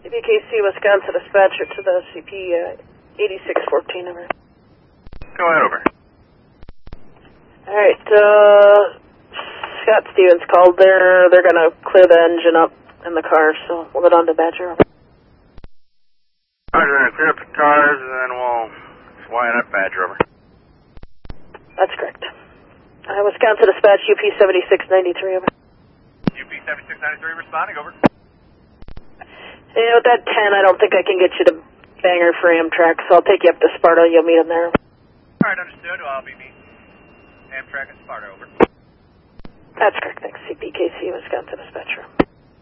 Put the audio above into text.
CPKC, Wisconsin dispatcher to the CP 8614, over. Go ahead, over. Alright, Scott Stevens called. They're gonna clear the engine up in the car, so we'll go down to Badger, over. Alright, we're gonna clear up the cars, and then we'll fly it up Badger, over. That's correct. Wisconsin dispatch, UP 7693, over. UP 7693 responding, over. Yeah, with that 10, I don't think I can get you to Bangor for Amtrak, so I'll take you up to Sparta. You'll meet him there. Alright, understood. I'll be meeting Amtrak and Sparta, over. That's correct. Thanks. CPKC, Wisconsin dispatcher.